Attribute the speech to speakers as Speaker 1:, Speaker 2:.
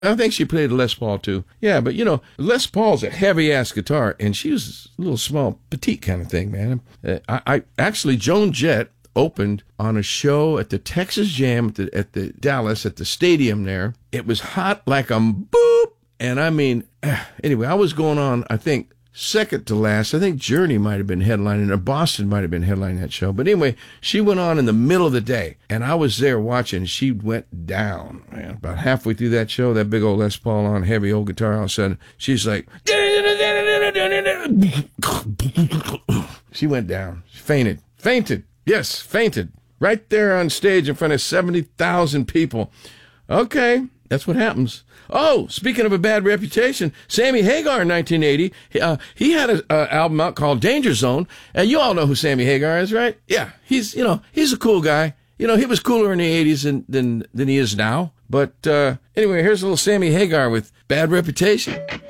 Speaker 1: I think she played Les Paul too. Yeah, but you know, Les Paul's a heavy-ass guitar, and she was a little small, petite kind of thing, man. I actually, Joan Jett opened on a show at the Texas Jam at the Dallas, at the stadium there. It was hot like a boop. And I mean, anyway, I was going on, I think, second to last. I think Journey might have been headlining, or Boston might have been headlining that show. But anyway, she went on in the middle of the day, and I was there watching. She went down, man. About halfway through that show, that big old Les Paul on, heavy old guitar, all of a sudden, she's like, she went down. She fainted. Yes, fainted. Right there on stage in front of 70,000 people. Okay, that's what happens. Oh, speaking of a bad reputation, Sammy Hagar in 1980, he had an album out called Danger Zone, and you all know who Sammy Hagar is, right? Yeah, he's a cool guy. You know, he was cooler in the 80s than he is now. But anyway, here's a little Sammy Hagar with Bad Reputation.